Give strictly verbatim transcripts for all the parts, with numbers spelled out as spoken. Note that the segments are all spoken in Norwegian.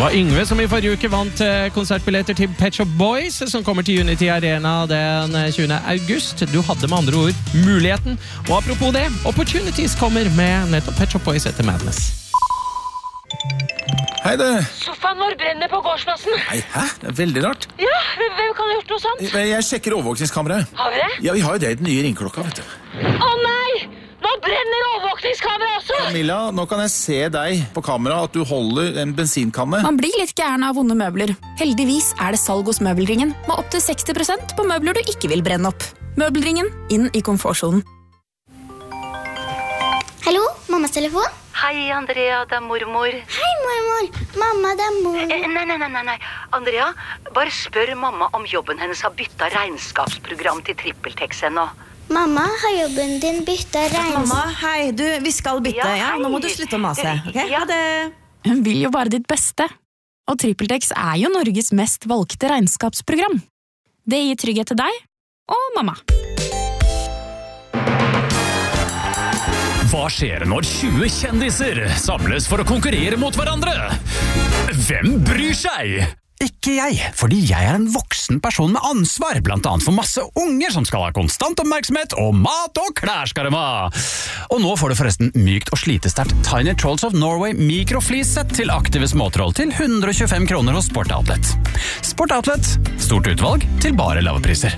var Yngve som i forrige uke vant konsertbilletter til Pet Shop Boys, som kommer til Unity Arena den tjuende august. Du hadde med andre ord muligheten. Og apropos det, Opportunities kommer med nettopp Pet Shop Boys etter Madness. Hei det. Sofaen vår brenner på gårdsplassen. Nei, hæ? Det er veldig rart. Ja, hvem kan ha gjort noe sånt? Jeg, jeg sjekker overvåkningskameraet. Har vi det? Ja, vi har jo det i den nye ringklokka, vet du. Å nei! Nå brenner overvåkningskamera også! Camilla, nå kan jeg se deg på kamera at du holder en bensinkanne. Man blir litt gæren av vonde møbler. Heldigvis er det salg hos Møbelringen, med opp til seksti prosent på møbler du ikke vil brenne opp. Møbelringen, inn i komfortsonen. Hallo, mammas telefon? Hei, Andrea, det er mormor. Hei, mormor. Mamma, det er mormor. Eh, nei, nei, nei, nei, nei. Andrea, bare spør mamma om jobben hennes har byttet regnskapsprogram til TrippelTex ennå. Mamma, har jobben din byttet regnskap? Mamma, hei, du, vi skal bytte, ja, Ja, hei. nå må du slutte å mase, ok? Ja. Ha det. Hun vil jo bare ditt beste. Og TrippelTex er jo Norges mest valgte regnskapsprogram. Det gir trygghet til deg og mamma. Hva skjer når tjue kjendiser samles for å konkurrere mot hverandre? Hvem bryr seg? Ikke jeg, fordi jeg er en voksen person med ansvar, blant annet for masse unger som skal ha konstant oppmerksomhet, og mat og klær skal de ha. Og nå får du forresten mykt og slitesterkt Tiny Trolls of Norway mikrofleece-sett til aktive småtroll til hundre og tjuefem kroner hos Sport Outlet. Sport Outlet, stort utvalg til bare lave priser.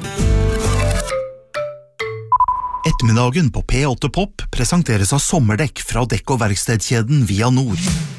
Ettermiddagen på P åtte Pop presenteres av sommerdekk fra dekk- og verkstedkjeden Via Nord.